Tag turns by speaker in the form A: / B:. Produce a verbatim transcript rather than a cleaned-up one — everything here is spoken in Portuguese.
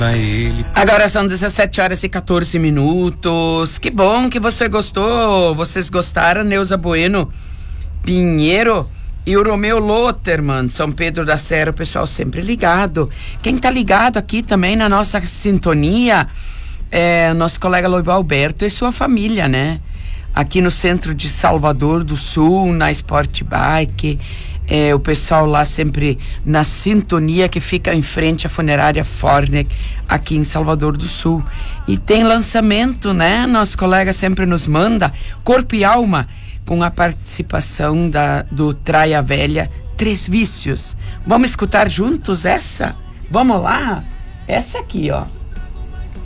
A: Ele.
B: Agora são dezessete horas e quatorze minutos. Que bom que você gostou. Vocês gostaram, Neuza Bueno, Pinheiro e o Romeu Lotterman, São Pedro da Serra, o pessoal sempre ligado. Quem tá ligado aqui também na nossa sintonia é nosso colega Loival Alberto e sua família, né? Aqui no centro de Salvador do Sul, na Sport Bike. É, o pessoal lá sempre na sintonia, que fica em frente à funerária Fornec, aqui em Salvador do Sul. E tem lançamento, né? Nosso colega sempre nos manda Corpo e Alma, com a participação da, do Traia Velha, Três Vícios. Vamos escutar juntos essa? Vamos lá? Essa aqui, ó.